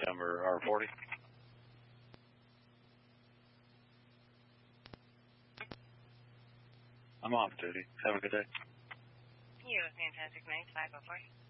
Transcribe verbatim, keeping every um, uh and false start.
number R forty. I'm off duty. Have a good day. You have a fantastic night, five oh four.